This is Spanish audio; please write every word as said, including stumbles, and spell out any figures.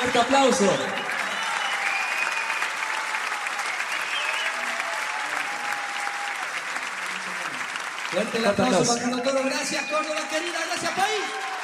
fuerte aplauso. Fuerte el aplauso para Córdoba. Gracias, Córdoba querida. Gracias, país.